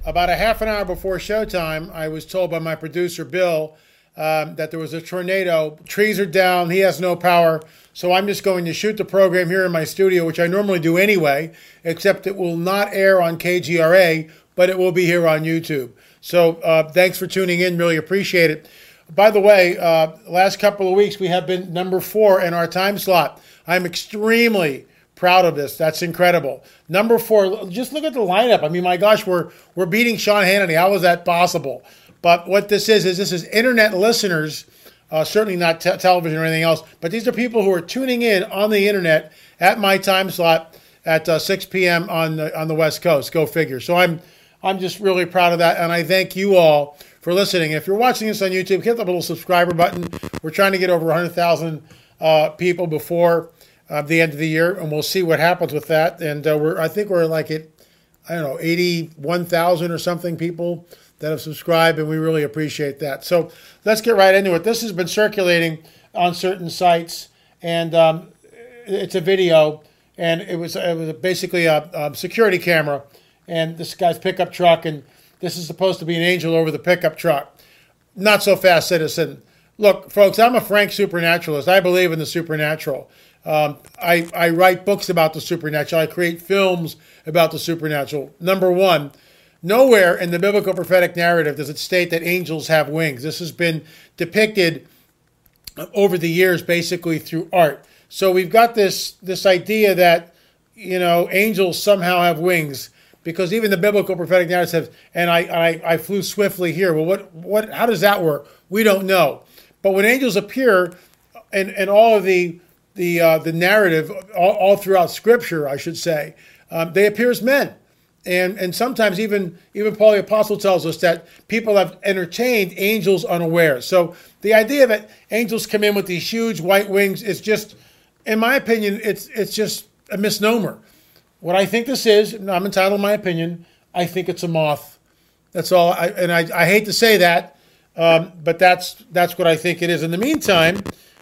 About a half an hour before showtime, I was told by my producer, Bill, that there was a tornado. Trees are down. He has no power. So I'm just going to shoot the program here in my studio, which I normally do anyway, except it will not air on KGRA, but it will be here on YouTube. So thanks for tuning in. Really appreciate it. By the way, last couple of weeks, we have been number 4 in our time slot. I'm extremely proud of this. That's incredible. Number 4, just look at the lineup. I mean, my gosh, we're beating Sean Hannity. How is that possible? But what this is this is internet listeners, certainly not television or anything else, but these are people who are tuning in on the internet at my time slot at 6 p.m. on the West Coast. Go figure. So I'm just really proud of that, and I thank you all for listening. If you're watching this on YouTube, hit the little subscriber button. We're trying to get over 100,000 people before the end of the year, and we'll see what happens with that. And I think we're like at, 81,000 or something people that have subscribed, and we really appreciate that. So let's get right into it. This has been circulating on certain sites, and it's a video, and it was basically a security camera, and this guy's pickup truck, and this is supposed to be an angel over the pickup truck. Not so fast, citizen. Look, folks, I'm a frank supernaturalist. I believe in the supernatural. I write books about the supernatural. I create films about the supernatural. Number 1, nowhere in the biblical prophetic narrative does it state that angels have wings. This has been depicted over the years, basically through art. So we've got this idea that, angels somehow have wings, because even the biblical prophetic narrative says, and I flew swiftly here. Well, how does that work? We don't know. But when angels appear in all of the narrative, all throughout Scripture, I should say, they appear as men. And sometimes even Paul the Apostle tells us that people have entertained angels unaware. So the idea that angels come in with these huge white wings is just, in my opinion, it's just a misnomer. What I think this is, and I'm entitled to my opinion, I think it's a moth. That's all. I hate to say that, but that's what I think it is. In the meantime,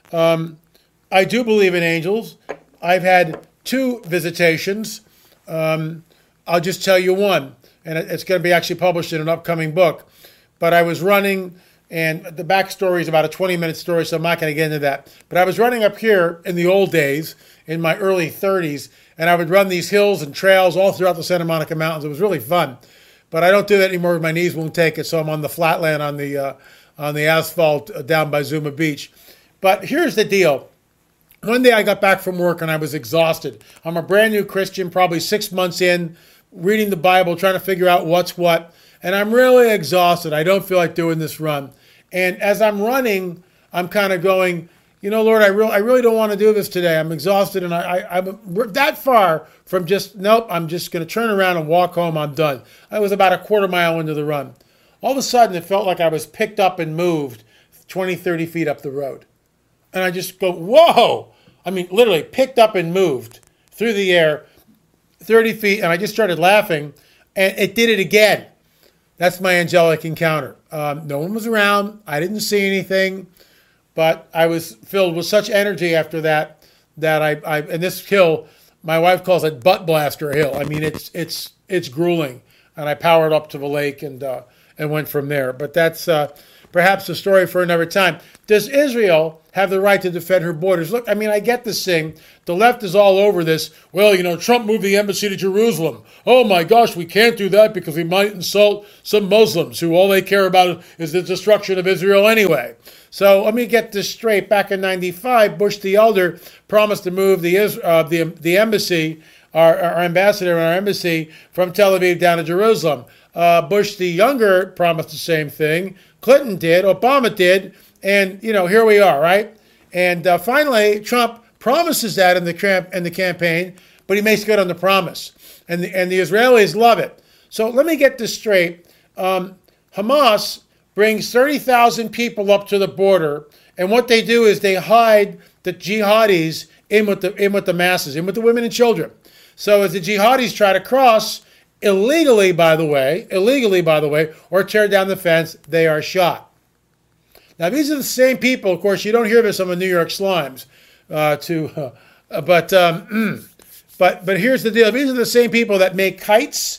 I do believe in angels. I've had 2 visitations. I'll just tell you one, and it's going to be actually published in an upcoming book. But I was running, and the backstory is about a 20-minute story, so I'm not going to get into that. But I was running up here in the old days, in my early 30s, and I would run these hills and trails all throughout the Santa Monica Mountains. It was really fun. But I don't do that anymore. My knees won't take it, so I'm on the flatland on the asphalt down by Zuma Beach. But here's the deal. One day I got back from work and I was exhausted. I'm a brand new Christian, probably 6 months in, reading the Bible, trying to figure out what's what. And I'm really exhausted. I don't feel like doing this run. And as I'm running, I'm kind of going, Lord, I really don't want to do this today. I'm exhausted, and I'm that far from nope, I'm just going to turn around and walk home. I'm done. I was about a quarter mile into the run. All of a sudden, it felt like I was picked up and moved 20, 30 feet up the road. And I just go, whoa! I mean, literally picked up and moved through the air 30 feet, and I just started laughing, and it did it again. That's my angelic encounter. No one was around. I didn't see anything. But I was filled with such energy after that I and this hill, my wife calls it Butt Blaster Hill. I mean, it's grueling, and I powered up to the lake and went from there. But that's perhaps a story for another time. Does Israel have the right to defend her borders? Look, I mean, I get this thing. The left is all over this. Well, Trump moved the embassy to Jerusalem. Oh my gosh, we can't do that because we might insult some Muslims who all they care about is the destruction of Israel anyway. So let me get this straight. Back in '95, Bush the Elder promised to move the embassy, our ambassador and our embassy, from Tel Aviv down to Jerusalem. Bush the Younger promised the same thing. Clinton did. Obama did. And, here we are, right? And finally, Trump promises that in the campaign, but he makes good on the promise. And the Israelis love it. So let me get this straight. Hamas brings 30,000 people up to the border, and what they do is they hide the jihadis in with the masses, in with the women and children. So as the jihadis try to cross, illegally, by the way, or tear down the fence, they are shot. Now, these are the same people, of course, you don't hear this on the New York Slimes, but here's the deal. These are the same people that make kites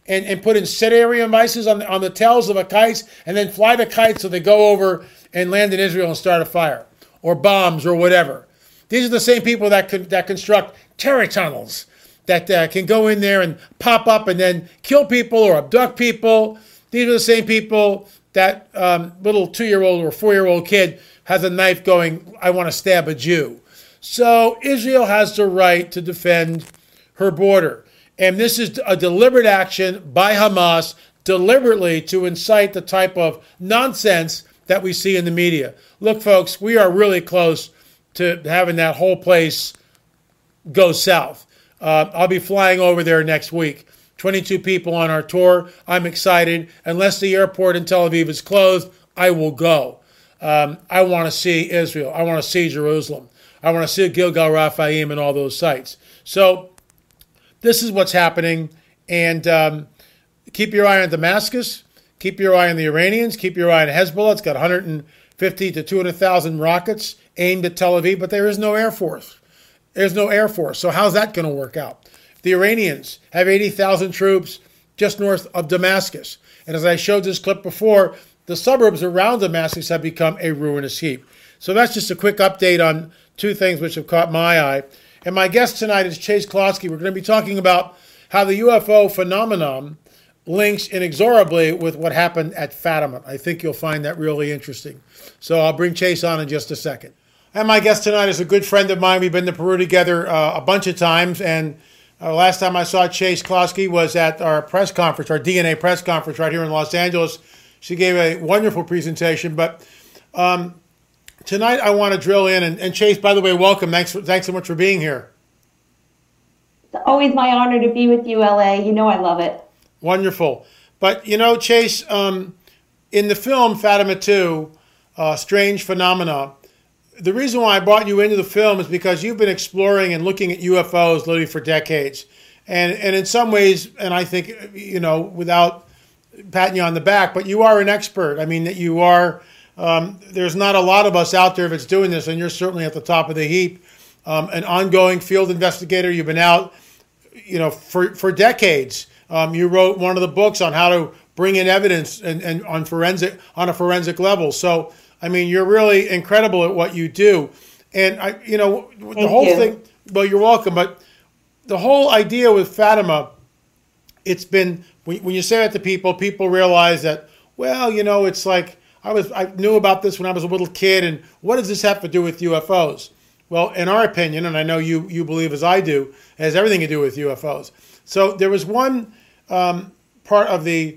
and put incendiary devices on the tails of a kite and then fly the kite so they go over and land in Israel and start a fire or bombs or whatever. These are the same people that construct terror tunnels that can go in there and pop up and then kill people or abduct people. These are the same people that little 2-year-old or 4-year-old kid has a knife going, I want to stab a Jew. So Israel has the right to defend her border. And this is a deliberate action by Hamas, deliberately to incite the type of nonsense that we see in the media. Look, folks, we are really close to having that whole place go south. I'll be flying over there next week. 22 people on our tour. I'm excited. Unless the airport in Tel Aviv is closed, I will go. I want to see Israel. I want to see Jerusalem. I want to see Gilgal Raphaim and all those sites. So this is what's happening. And keep your eye on Damascus. Keep your eye on the Iranians. Keep your eye on Hezbollah. It's got 150 to 200,000 rockets aimed at Tel Aviv, but there is no Air Force. There's no Air Force. So how's that going to work out? The Iranians have 80,000 troops just north of Damascus. And as I showed this clip before, the suburbs around Damascus have become a ruinous heap. So that's just a quick update on two things which have caught my eye. And my guest tonight is Chase Klodsky. We're going to be talking about how the UFO phenomenon links inexorably with what happened at Fatima. I think you'll find that really interesting. So I'll bring Chase on in just a second. And my guest tonight is a good friend of mine. We've been to Peru together a bunch of times. And last time I saw Chase Klodsky was at our press conference, our DNA press conference right here in Los Angeles. She gave a wonderful presentation. But tonight I want to drill in. And Chase, by the way, welcome. Thanks so much for being here. It's always my honor to be with you, LA. You know I love it. Wonderful. But, Chase, in the film Fatima 2, Strange Phenomena, the reason why I brought you into the film is because you've been exploring and looking at UFOs literally for decades. And in some ways, and I think, without patting you on the back, but you are an expert. I mean, that you are, there's not a lot of us out there that's doing this, and you're certainly at the top of the heap. An ongoing field investigator. You've been out, for decades. You wrote one of the books on how to bring in evidence and on a forensic level. So, I mean, you're really incredible at what you do. And the whole thing, well, you're welcome. But the whole idea with Fatima, it's been, when you say that to people realize that, well, it's like, I knew about this when I was a little kid. And what does this have to do with UFOs? Well, in our opinion, and I know you believe as I do, it has everything to do with UFOs. So there was one part of the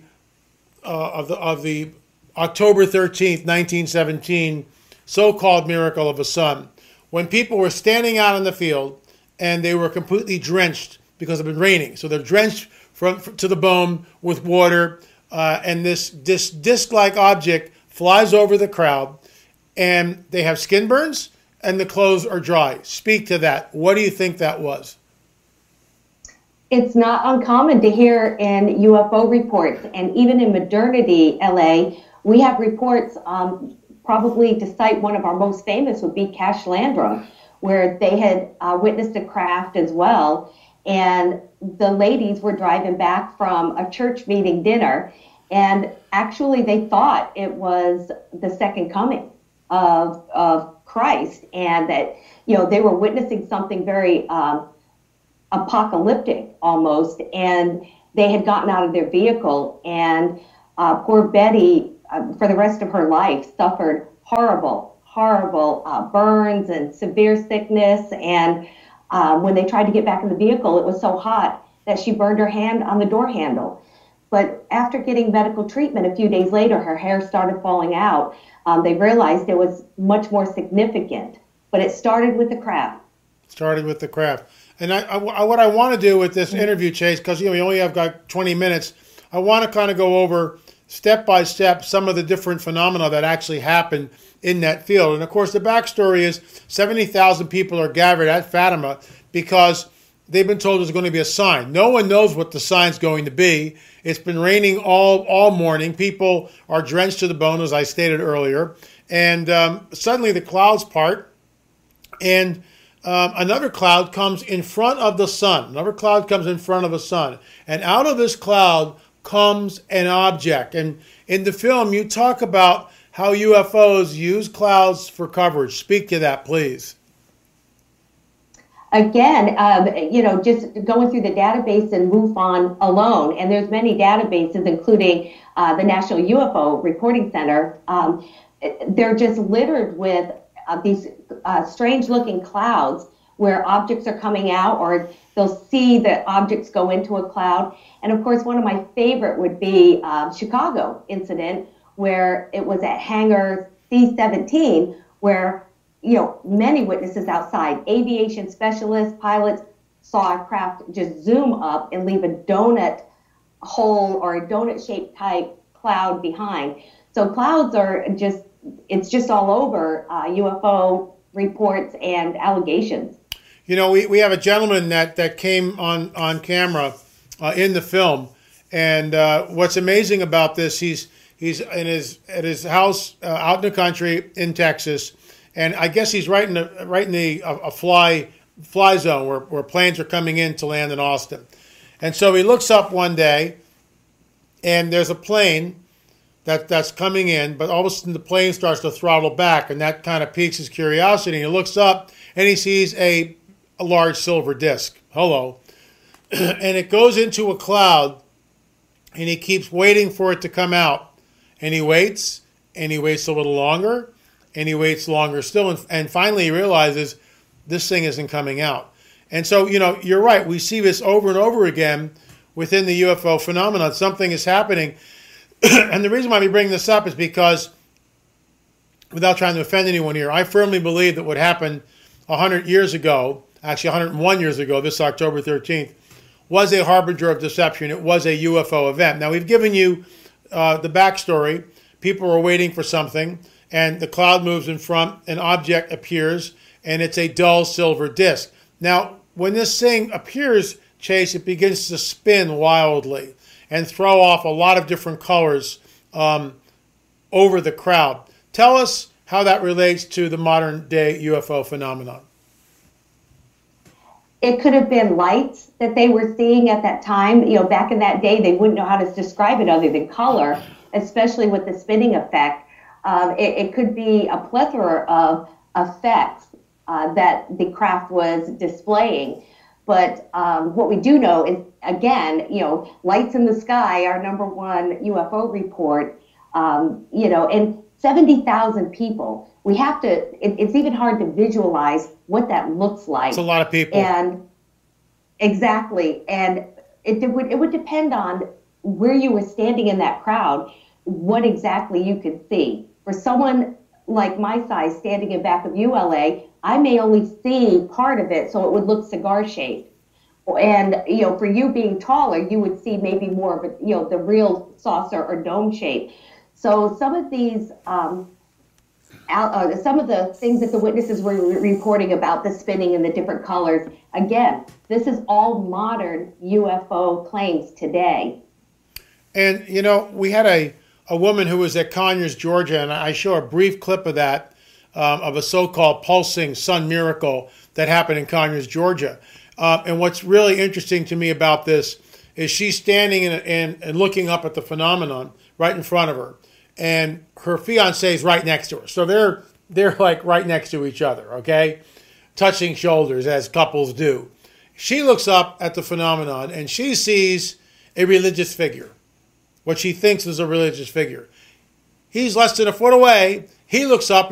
October 13th, 1917, so-called miracle of a sun, when people were standing out in the field and they were completely drenched because it had been raining. So they're drenched to the bone with water, and this disc-like object flies over the crowd, and they have skin burns, and the clothes are dry. Speak to that. What do you think that was? It's not uncommon to hear in UFO reports, and even in modernity, LA, we have reports, probably to cite one of our most famous would be Cash Landrum, where they had witnessed a craft as well, and the ladies were driving back from a church meeting dinner, and actually they thought it was the second coming of Christ, and that they were witnessing something very apocalyptic almost, and they had gotten out of their vehicle, and poor Betty, for the rest of her life, suffered horrible burns and severe sickness, and when they tried to get back in the vehicle, it was so hot that she burned her hand on the door handle. But after getting medical treatment a few days later, her hair started falling out. They realized it was much more significant, but it started with the craft. And what I want to do with this interview, Chase, because we only have got 20 minutes, I want to kind of go over step by step some of the different phenomena that actually happened in that field. And of course, the backstory is 70,000 people are gathered at Fatima because they've been told there's going to be a sign. No one knows what the sign's going to be. It's been raining all morning. People are drenched to the bone, as I stated earlier. And suddenly the clouds part, and another cloud comes in front of the sun. Another cloud comes in front of the sun. And out of this cloud comes an object. And in the film, you talk about how UFOs use clouds for coverage. Speak to that, please. Again, just going through the database in MUFON alone, and there's many databases, including the National UFO Reporting Center, they're just littered with these strange-looking clouds where objects are coming out, or they'll see the objects go into a cloud. And of course, one of my favorite would be Chicago incident, where it was at hangar C-17, where many witnesses outside, aviation specialists, pilots, saw a craft just zoom up and leave a donut hole or a donut-shaped type cloud behind. So clouds are it's just all over UFO reports and allegations. We have a gentleman that came on camera in the film, and what's amazing about this, he's at his house out in the country in Texas. And I guess he's right in a fly zone where planes are coming in to land in Austin. And so he looks up one day, and there's a plane that's coming in, but all of a sudden the plane starts to throttle back, and that kind of piques his curiosity. He looks up, and he sees a large silver disc. Hello. And it goes into a cloud, and he keeps waiting for it to come out. And he waits a little longer, and he waits longer still, and finally he realizes this thing isn't coming out. And so, you're right. We see this over and over again within the UFO phenomenon. Something is happening. And the reason why we bring this up is because, without trying to offend anyone here, I firmly believe that what happened 100 years ago, actually 101 years ago, this October 13th, was a harbinger of deception. It was a UFO event. Now, we've given you the backstory. People are waiting for something, and the cloud moves in front, an object appears, and it's a dull silver disc. Now, when this thing appears, Chase, it begins to spin wildly and throw off a lot of different colors over the crowd. Tell us how that relates to the modern-day UFO phenomenon. It could have been lights that they were seeing at that time. Back in that day, they wouldn't know how to describe it other than color, especially with the spinning effect. It could be a plethora of effects that the craft was displaying. But what we do know is, again, lights in the sky, our number one UFO report, and 70,000 people. We have to, it's even hard to visualize what that looks like. It's a lot of people. And exactly. And it would depend on where you were standing in that crowd, what exactly you could see. For someone like my size standing in back of ULA, I may only see part of it, so it would look cigar shaped. And, for you being taller, you would see maybe more of it, the real saucer or dome shape. So some of these, some of the things that the witnesses were reporting about, the spinning and the different colors, again, this is all modern UFO claims today. And, we had a woman who was at Conyers, Georgia, and I show a brief clip of that, of a so-called pulsing sun miracle that happened in Conyers, Georgia. And what's really interesting to me about this is she's standing and looking up at the phenomenon right in front of her, and her fiancé is right next to her. So they're like right next to each other, okay, touching shoulders as couples do. She looks up at the phenomenon and she sees a religious figure, what she thinks is a religious figure. He's less than a foot away. He looks up